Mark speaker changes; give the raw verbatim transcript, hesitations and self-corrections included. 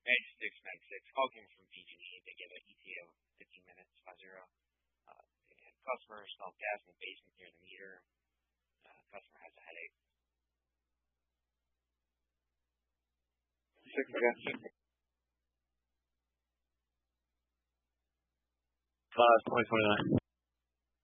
Speaker 1: ninety-six ninety-six. Call came from P G and E. They give an E T A of fifteen minutes, five zero. Uh, and customer smelled gas in the basement near the meter. Uh, customer has a headache.
Speaker 2: Six again.
Speaker 3: Five, twenty twenty-nine.